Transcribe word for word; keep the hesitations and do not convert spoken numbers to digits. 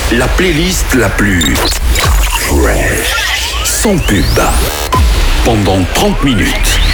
La playlist la plus fresh, sans pub, pendant trente minutes.